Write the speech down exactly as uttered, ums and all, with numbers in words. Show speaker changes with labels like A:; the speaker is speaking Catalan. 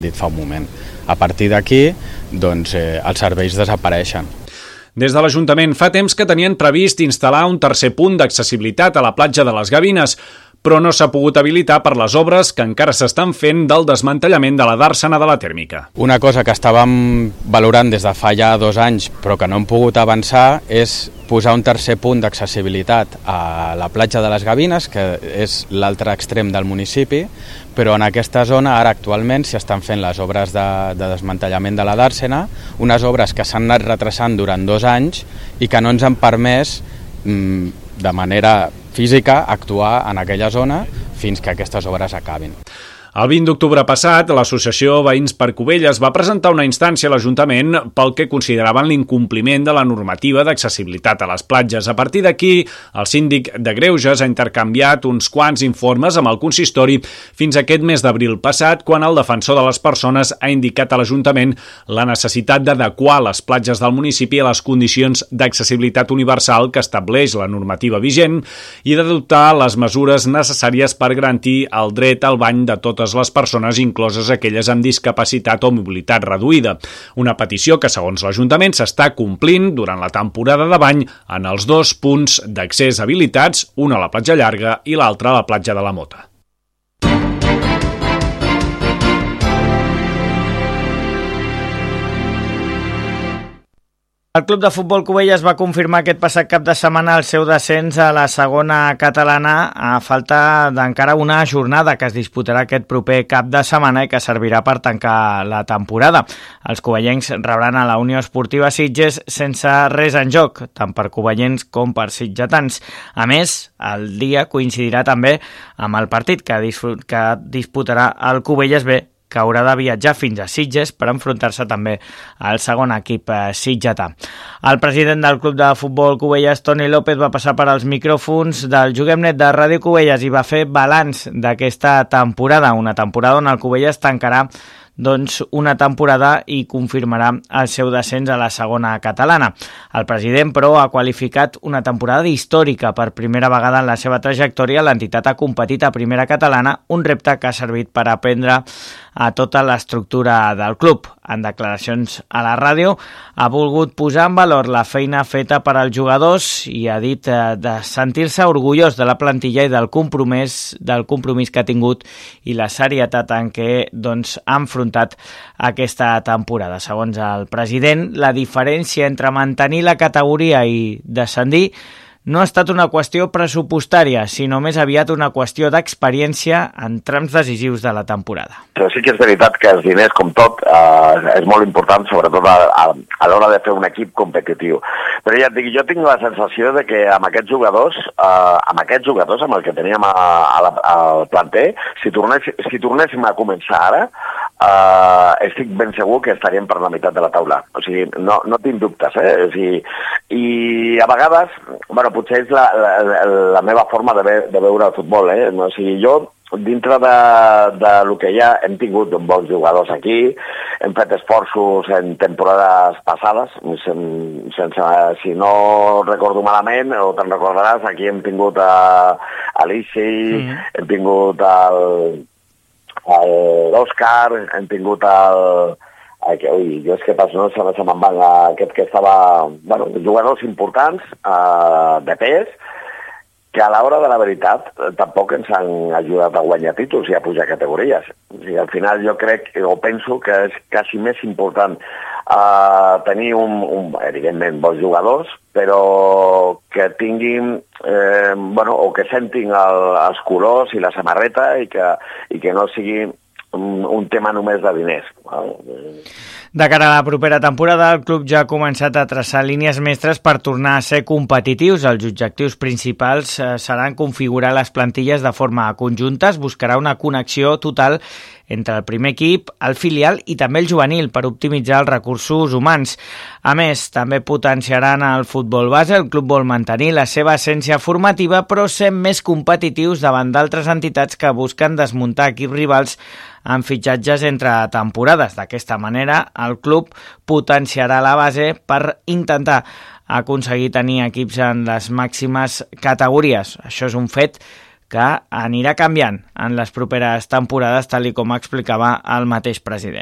A: dit fa un moment. A partir d'aquí, doncs, eh, els serveis desapareixen.
B: Des de l'Ajuntament fa temps que tenien previst instal·lar un tercer punt d'accessibilitat a la platja de les Gavines, però no s'ha pogut habilitar per les obres que encara s'estan fent del desmantellament de la dàrsena de la tèrmica.
A: Una cosa que estàvem valorant des de fa ja dos anys, però que no hem pogut avançar, és posar un tercer punt d'accessibilitat a la platja de les Gavines, que és l'altre extrem del municipi, però en aquesta zona ara actualment s'hi estan fent les obres de, de desmantellament de la dàrsena, unes obres que s'han anat retrasant durant dos anys i que no ens han permès mm, de manera física actuar en aquella zona fins que aquestes obres acabin.
B: El vint d'octubre passat, l'Associació Veïns per Cubelles va presentar una instància a l'Ajuntament pel que consideraven l'incompliment de la normativa d'accessibilitat a les platges. A partir d'aquí, el síndic de Greuges ha intercanviat uns quants informes amb el consistori fins aquest mes d'abril passat, quan el defensor de les persones ha indicat a l'Ajuntament la necessitat d'adequar les platges del municipi a les condicions d'accessibilitat universal que estableix la normativa vigent i d'adoptar les mesures necessàries per garantir el dret al bany de totes les persones, incloses aquelles amb discapacitat o mobilitat reduïda. Una petició que, segons l'Ajuntament, s'està complint durant la temporada de bany en els dos punts d'accés habilitats, un a la platja Llarga i l'altre a la platja de la Mota.
C: El Club de Futbol Cubelles va confirmar aquest passat cap de setmana el seu descens a la segona catalana a falta d'encara una jornada que es disputarà aquest proper cap de setmana i que servirà per tancar la temporada. Els cubellencs rebran a la Unió Esportiva Sitges sense res en joc, tant per cubellens com per sitgetans. A més, el dia coincidirà també amb el partit que, que disputarà el Cubelles B, que haurà de viatjar fins a Sitges per enfrontar-se també al segon equip sitgetà. El president del Club de Futbol Cubelles, Toni López, va passar per als micròfons del Juguem Net de Ràdio Cubelles i va fer balanç d'aquesta temporada, una temporada on el Cubelles tancarà doncs, una temporada i confirmarà el seu descens a la segona catalana. El president, però, ha qualificat una temporada històrica. Per primera vegada en la seva trajectòria, l'entitat ha competit a primera catalana, un repte que ha servit per aprendre a tota l'estructura del club. En declaracions a la ràdio, ha volgut posar en valor la feina feta per als jugadors i ha dit eh, de sentir-se orgullós de la plantilla i del compromís, del compromís que ha tingut i la serietat en què doncs, ha enfrontat aquesta temporada. Segons el president, la diferència entre mantenir la categoria i descendir no ha estat una qüestió pressupostària, sinó més aviat una qüestió d'experiència en trams decisius de la temporada.
D: Però sí que és veritat que els diners, com tot, eh, és molt important, sobretot a, a, a l'hora de fer un equip competitiu. Però ja et dic, jo tinc la sensació de que amb aquests jugadors, eh, amb aquests jugadors, amb el que teníem a, a la, al planter, si, tornés, si tornéssim a començar ara, Uh, estic ben segur que estaríem per la meitat de la taula. O sigui, no, no tinc dubtes, eh? O sigui, i a vegades, bueno, potser és la, la, la meva forma de, ve, de veure el futbol, eh? O sigui, jo, dintre de, de lo que ja hem tingut bons jugadors aquí, hem fet esforços en temporades passades, sen, sense, si no recordo malament, o te'n recordaràs, aquí hem tingut a Alici, mm. hem tingut al l'Òscar, hem tingut el... Ui, jo és que pas no se, se me'n van aquest que estava... Bueno, jugadors importants, eh, de pes, que a l'hora de la veritat tampoc ens han ajudat a guanyar títols i a pujar categories. O sigui, al final jo crec, o penso que és quasi més important eh, tenir un, un, evidentment, bons jugadors, però que tinguin, eh, bueno, o que sentin el, els colors i la samarreta i que, i que no sigui un, un tema només de diners.
C: De cara a la propera temporada, el club ja ha començat a traçar línies mestres per tornar a ser competitius. Els objectius principals eh, seran configurar les plantilles de forma conjunta, es buscarà una connexió total entre el primer equip, el filial i també el juvenil per optimitzar els recursos humans. A més, també potenciaran el futbol base. El club vol mantenir la seva essència formativa, però ser més competitius davant d'altres entitats que busquen desmuntar equips rivals amb fitxatges entre temporades. D'aquesta manera, el club potenciarà la base per intentar aconseguir tenir equips en les màximes categories. Això és un fet que anirà canviant en les properes temporades, tal i com explicava el mateix president.